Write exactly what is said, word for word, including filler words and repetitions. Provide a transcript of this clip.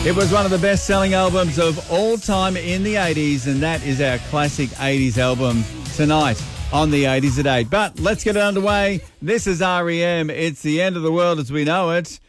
It was one of the best-selling albums of all time in the eighties, and that is our classic eighties album tonight on the eighties at eight. But let's get it underway. This is R E M. It's the end of the world as we know it.